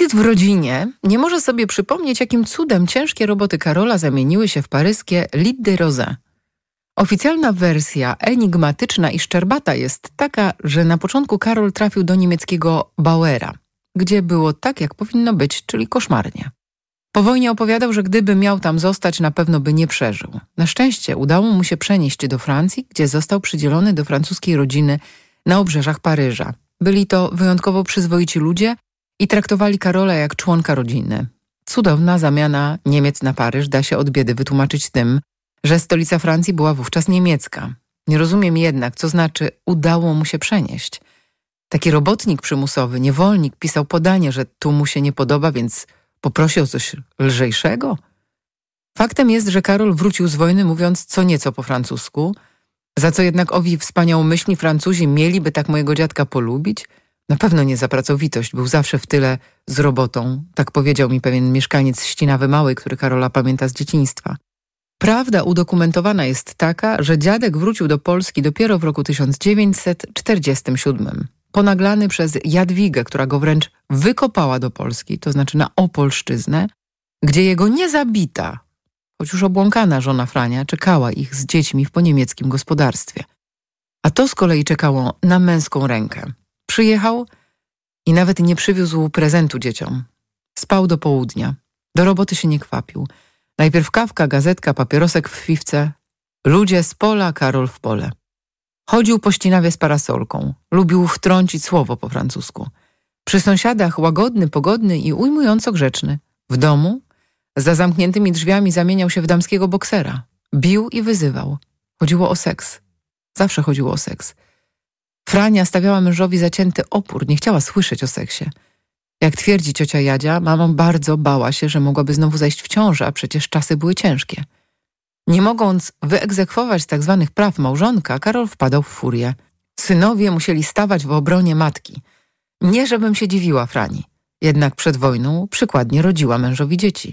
Nikt w rodzinie nie może sobie przypomnieć, jakim cudem ciężkie roboty Karola zamieniły się w paryskie Lit de Rosée. Oficjalna wersja, enigmatyczna i szczerbata, jest taka, że na początku Karol trafił do niemieckiego Bauera, gdzie było tak, jak powinno być, czyli koszmarnie. Po wojnie opowiadał, że gdyby miał tam zostać, na pewno by nie przeżył. Na szczęście udało mu się przenieść do Francji, gdzie został przydzielony do francuskiej rodziny na obrzeżach Paryża. Byli to wyjątkowo przyzwoici ludzie i traktowali Karola jak członka rodziny. Cudowna zamiana Niemiec na Paryż da się od biedy wytłumaczyć tym, że stolica Francji była wówczas niemiecka. Nie rozumiem jednak, co znaczy udało mu się przenieść. Taki robotnik przymusowy, niewolnik pisał podanie, że tu mu się nie podoba, więc poprosi o coś lżejszego? Faktem jest, że Karol wrócił z wojny mówiąc co nieco po francusku, za co jednak owi wspaniałomyślni Francuzi mieliby tak mojego dziadka polubić? Na pewno nie za pracowitość, był zawsze w tyle z robotą, tak powiedział mi pewien mieszkaniec Ścinawy Małej, który Karola pamięta z dzieciństwa. Prawda udokumentowana jest taka, że dziadek wrócił do Polski dopiero w roku 1947, ponaglany przez Jadwigę, która go wręcz wykopała do Polski, to znaczy na Opolszczyznę, gdzie jego niezabita, choć już obłąkana żona Frania czekała ich z dziećmi w poniemieckim gospodarstwie. A to z kolei czekało na męską rękę. Przyjechał i nawet nie przywiózł prezentu dzieciom. Spał do południa. Do roboty się nie kwapił. Najpierw kawka, gazetka, papierosek w fiwce. Ludzie z pola, Karol w pole. Chodził po Ścinawie z parasolką. Lubił wtrącić słowo po francusku. Przy sąsiadach łagodny, pogodny i ujmująco grzeczny. W domu za zamkniętymi drzwiami zamieniał się w damskiego boksera. Bił i wyzywał. Chodziło o seks. Zawsze chodziło o seks. Frania stawiała mężowi zacięty opór, nie chciała słyszeć o seksie. Jak twierdzi ciocia Jadzia, mama bardzo bała się, że mogłaby znowu zajść w ciążę, a przecież czasy były ciężkie. Nie mogąc wyegzekwować tak zwanych praw małżonka, Karol wpadał w furię. Synowie musieli stawać w obronie matki. Nie żebym się dziwiła Frani, jednak przed wojną przykładnie rodziła mężowi dzieci.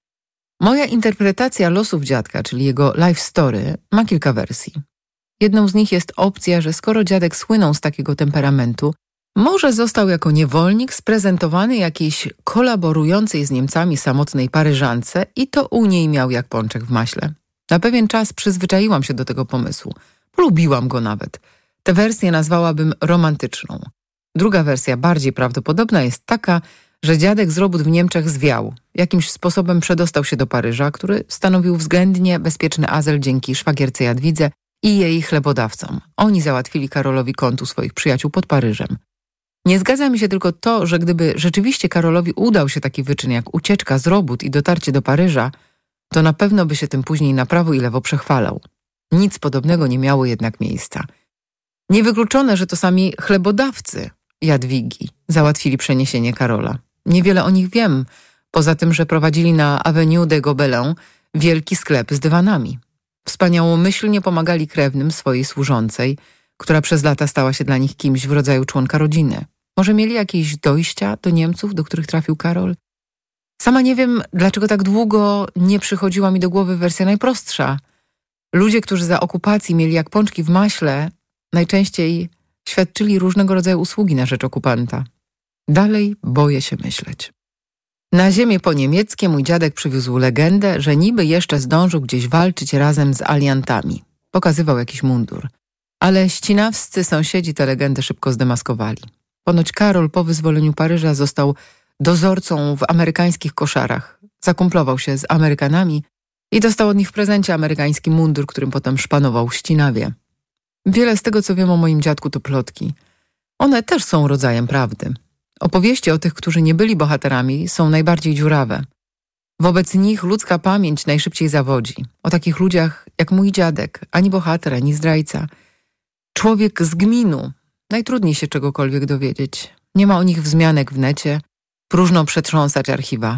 Moja interpretacja losów dziadka, czyli jego life story, ma kilka wersji. Jedną z nich jest opcja, że skoro dziadek słynął z takiego temperamentu, może został jako niewolnik sprezentowany jakiejś kolaborującej z Niemcami samotnej Paryżance i to u niej miał jak pączek w maśle. Na pewien czas przyzwyczaiłam się do tego pomysłu. Polubiłam go nawet. Tę wersję nazwałabym romantyczną. Druga wersja, bardziej prawdopodobna, jest taka, że dziadek z robót w Niemczech zwiał. Jakimś sposobem przedostał się do Paryża, który stanowił względnie bezpieczny azyl dzięki szwagierce Jadwidze i jej chlebodawcom. Oni załatwili Karolowi kąt u swoich przyjaciół pod Paryżem. Nie zgadza mi się tylko to, że gdyby rzeczywiście Karolowi udał się taki wyczyn jak ucieczka z robót i dotarcie do Paryża, to na pewno by się tym później na prawo i lewo przechwalał. Nic podobnego nie miało jednak miejsca. Niewykluczone, że to sami chlebodawcy Jadwigi załatwili przeniesienie Karola. Niewiele o nich wiem, poza tym, że prowadzili na Avenue de Gobelin wielki sklep z dywanami. Wspaniałomyślnie pomagali krewnym swojej służącej, która przez lata stała się dla nich kimś w rodzaju członka rodziny. Może mieli jakieś dojścia do Niemców, do których trafił Karol? Sama nie wiem, dlaczego tak długo nie przychodziła mi do głowy wersja najprostsza. Ludzie, którzy za okupacji mieli jak pączki w maśle, najczęściej świadczyli różnego rodzaju usługi na rzecz okupanta. Dalej boję się myśleć. Na ziemię poniemieckie mój dziadek przywiózł legendę, że niby jeszcze zdążył gdzieś walczyć razem z aliantami. Pokazywał jakiś mundur. Ale ścinawscy sąsiedzi tę legendę szybko zdemaskowali. Ponoć Karol po wyzwoleniu Paryża został dozorcą w amerykańskich koszarach. Zakumplował się z Amerykanami i dostał od nich w prezencie amerykański mundur, którym potem szpanował w Ścinawie. Wiele z tego, co wiem o moim dziadku, to plotki. One też są rodzajem prawdy. Opowieści o tych, którzy nie byli bohaterami, są najbardziej dziurawe. Wobec nich ludzka pamięć najszybciej zawodzi. O takich ludziach jak mój dziadek, ani bohater, ani zdrajca. Człowiek z gminu. Najtrudniej się czegokolwiek dowiedzieć. Nie ma o nich wzmianek w necie. Próżno przetrząsać archiwa.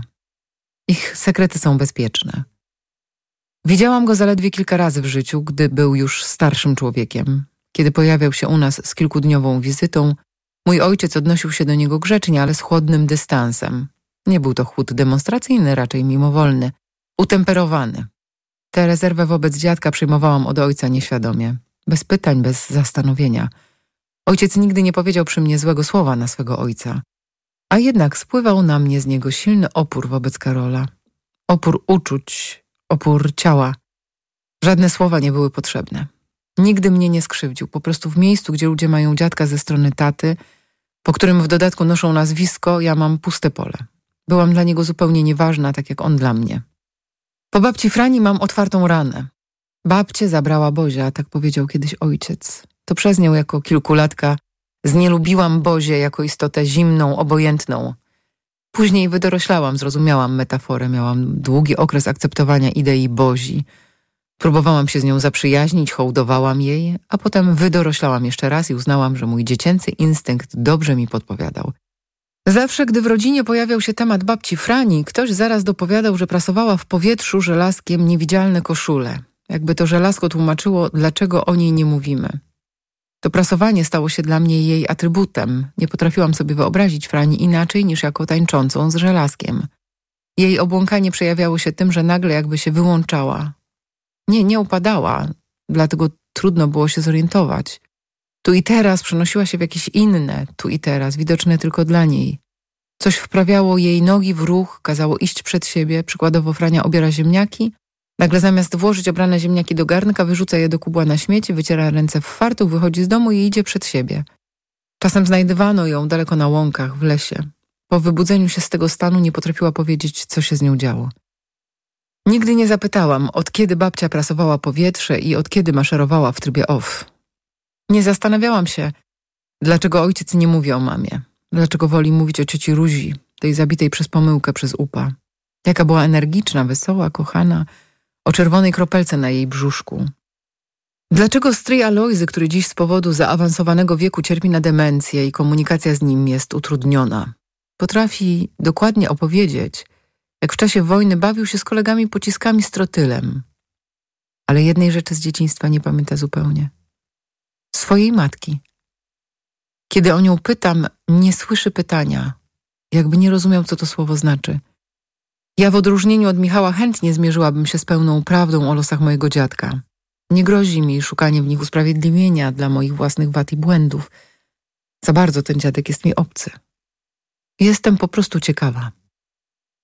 Ich sekrety są bezpieczne. Widziałam go zaledwie kilka razy w życiu, gdy był już starszym człowiekiem. Kiedy pojawiał się u nas z kilkudniową wizytą, mój ojciec odnosił się do niego grzecznie, ale z chłodnym dystansem. Nie był to chłód demonstracyjny, raczej mimowolny, utemperowany. Tę rezerwę wobec dziadka przyjmowałam od ojca nieświadomie, bez pytań, bez zastanowienia. Ojciec nigdy nie powiedział przy mnie złego słowa na swego ojca. A jednak spływał na mnie z niego silny opór wobec Karola. Opór uczuć, opór ciała. Żadne słowa nie były potrzebne. Nigdy mnie nie skrzywdził. Po prostu w miejscu, gdzie ludzie mają dziadka ze strony taty, po którym w dodatku noszą nazwisko, ja mam puste pole. Byłam dla niego zupełnie nieważna, tak jak on dla mnie. Po babci Frani mam otwartą ranę. Babcię zabrała Bozia, tak powiedział kiedyś ojciec. To przez nią jako kilkulatka znielubiłam Bozię jako istotę zimną, obojętną. Później wydoroślałam, zrozumiałam metaforę, miałam długi okres akceptowania idei Bozi. Próbowałam się z nią zaprzyjaźnić, hołdowałam jej, a potem wydoroślałam jeszcze raz i uznałam, że mój dziecięcy instynkt dobrze mi podpowiadał. Zawsze, gdy w rodzinie pojawiał się temat babci Frani, ktoś zaraz dopowiadał, że prasowała w powietrzu żelazkiem niewidzialne koszule. Jakby to żelazko tłumaczyło, dlaczego o niej nie mówimy. To prasowanie stało się dla mnie jej atrybutem. Nie potrafiłam sobie wyobrazić Frani inaczej niż jako tańczącą z żelazkiem. Jej obłąkanie przejawiało się tym, że nagle jakby się wyłączała. Nie upadała, dlatego trudno było się zorientować. Tu i teraz przenosiła się w jakieś inne, tu i teraz, widoczne tylko dla niej. Coś wprawiało jej nogi w ruch, kazało iść przed siebie, przykładowo Frania obiera ziemniaki, nagle zamiast włożyć obrane ziemniaki do garnka, wyrzuca je do kubła na śmieci, wyciera ręce w fartuch, wychodzi z domu i idzie przed siebie. Czasem znajdywano ją daleko na łąkach, w lesie. Po wybudzeniu się z tego stanu nie potrafiła powiedzieć, co się z nią działo. Nigdy nie zapytałam, od kiedy babcia prasowała powietrze i od kiedy maszerowała w trybie off. Nie zastanawiałam się, dlaczego ojciec nie mówi o mamie, dlaczego woli mówić o cioci Ruzi, tej zabitej przez pomyłkę przez upa. Jaka była energiczna, wesoła, kochana, o czerwonej kropelce na jej brzuszku. Dlaczego stryj Alojzy, który dziś z powodu zaawansowanego wieku cierpi na demencję i komunikacja z nim jest utrudniona, potrafi dokładnie opowiedzieć, jak w czasie wojny bawił się z kolegami pociskami z trotylem. Ale jednej rzeczy z dzieciństwa nie pamięta zupełnie. Swojej matki. Kiedy o nią pytam, nie słyszy pytania, jakby nie rozumiał, co to słowo znaczy. Ja w odróżnieniu od Michała chętnie zmierzyłabym się z pełną prawdą o losach mojego dziadka. Nie grozi mi szukanie w nich usprawiedliwienia dla moich własnych wad i błędów. Za bardzo ten dziadek jest mi obcy. Jestem po prostu ciekawa.